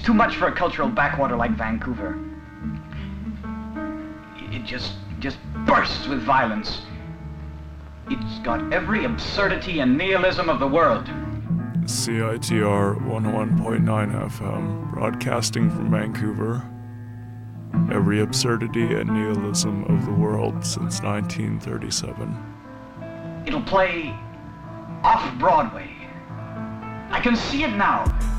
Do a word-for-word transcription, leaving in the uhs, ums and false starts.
too much for a cultural backwater like Vancouver. It just, just bursts with violence. It's got every absurdity and nihilism of the world. C I T R one oh one point nine F M, broadcasting from Vancouver. Every absurdity and nihilism of the world since nineteen thirty-seven. It'll play off-Broadway. I can see it now.